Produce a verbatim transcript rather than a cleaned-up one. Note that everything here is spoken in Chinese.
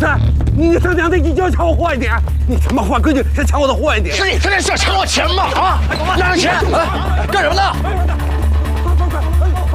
子，你他娘的你就要抢我货一点！你他妈换规矩，先抢我的货一点！ 是你天天想抢我钱吗？啊！哪能